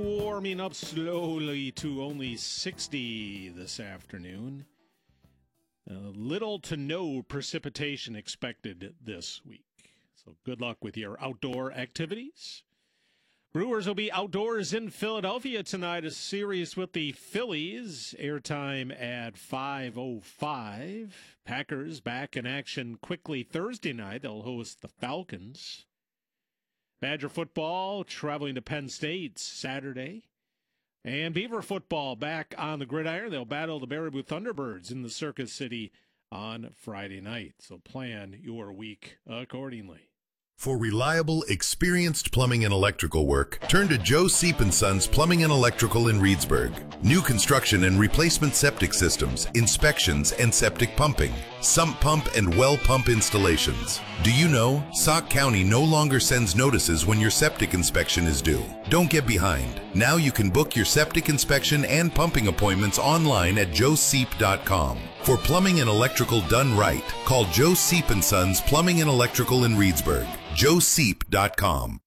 Warming up slowly to only 60 this afternoon. Little to no precipitation expected this week. So good luck with your outdoor activities. Brewers will be outdoors in Philadelphia tonight. A series with the Phillies. Airtime at 5:05. Packers back in action quickly Thursday night. They'll host the Falcons. Badger football traveling to Penn State Saturday. And Beaver football back on the gridiron. They'll battle the Baraboo Thunderbirds in the Circus City on Friday night. So plan your week accordingly. For reliable, experienced plumbing and electrical work, turn to Joe Seep & Sons Plumbing and Electrical in Reedsburg. New construction and replacement septic systems, inspections, and septic pumping, sump pump and well pump installations. Do you know Sauk County no longer sends notices when your septic inspection is due? Don't get behind. Now you can book your septic inspection and pumping appointments online at joeseep.com. For plumbing and electrical done right, call Joe Seep & Sons Plumbing and Electrical in Reedsburg. joeseep.com.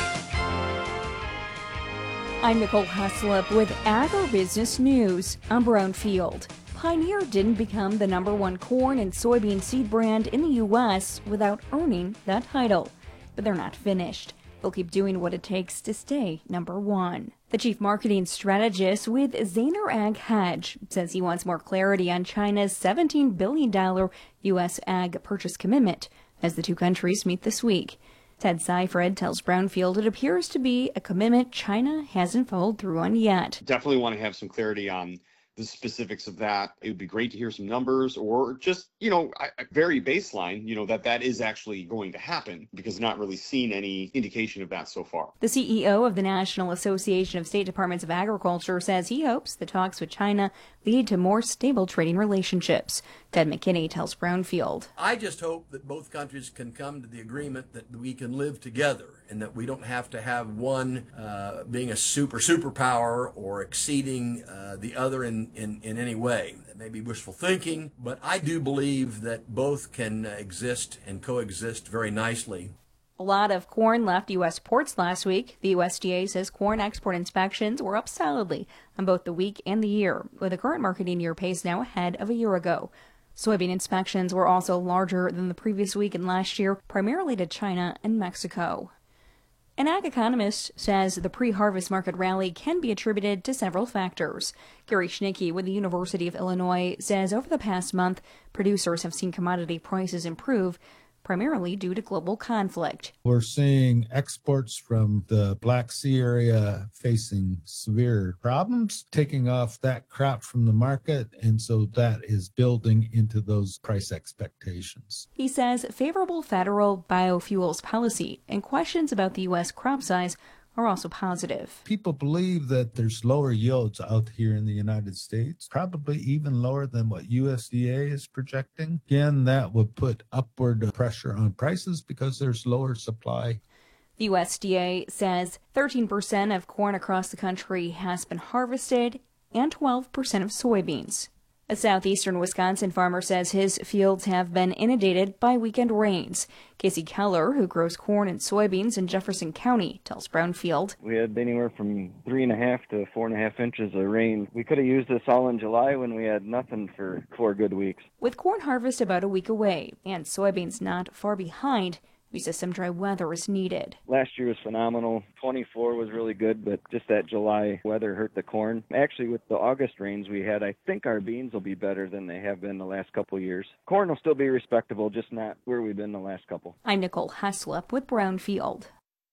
I'm Nicole Haslip with Agribusiness News. I'm Brownfield. Pioneer didn't become the #1 corn and soybean seed brand in the U.S. without earning that title. But they're not finished. They'll keep doing what it takes to stay #1. The chief marketing strategist with Zaner Ag Hedge says he wants more clarity on China's $17 billion U.S. ag purchase commitment as the two countries meet this week. Ted Seifred tells Brownfield it appears to be a commitment China hasn't followed through on yet. Definitely want to have some clarity on the specifics of that. It would be great to hear some numbers or just, very baseline, that is actually going to happen because not really seen any indication of that so far. The CEO of the National Association of State Departments of Agriculture says he hopes the talks with China lead to more stable trading relationships. Ted McKinney tells Brownfield. I just hope that both countries can come to the agreement that we can live together and that we don't have to have one being a superpower or exceeding the other in any way. That may be wishful thinking, but I do believe that both can exist and coexist very nicely. A lot of corn left U.S. ports last week. The USDA says corn export inspections were up solidly on both the week and the year, with the current marketing year pace now ahead of a year ago. Soybean inspections were also larger than the previous week and last year, primarily to China and Mexico. An ag economist says the pre-harvest market rally can be attributed to several factors. Gary Schnicke with the University of Illinois says over the past month, producers have seen commodity prices improve, primarily due to global conflict. We're seeing exports from the Black Sea area facing severe problems, taking off that crop from the market, and so that is building into those price expectations. He says favorable federal biofuels policy and questions about the U.S. crop size are also positive. People believe that there's lower yields out here in the United States, probably even lower than what USDA is projecting. Again, that would put upward pressure on prices because there's lower supply. The USDA says 13% of corn across the country has been harvested and 12% of soybeans. A southeastern Wisconsin farmer says his fields have been inundated by weekend rains. Casey Keller, who grows corn and soybeans in Jefferson County, tells Brownfield. We had anywhere from 3.5 to 4.5 inches of rain. We could have used this all in July when we had nothing for 4 good weeks. With corn harvest about a week away and soybeans not far behind, he says some dry weather is needed. Last year was phenomenal. 24 was really good, but just that July weather hurt the corn. Actually, with the August rains we had, I think our beans will be better than they have been the last couple years. Corn will still be respectable, just not where we've been the last couple. I'm Nicole Haslip with Brownfield.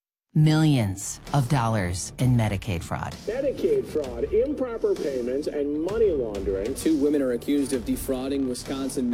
Millions of dollars in Medicaid fraud. Medicaid fraud, improper payments, and money laundering. 2 women are accused of defrauding Wisconsin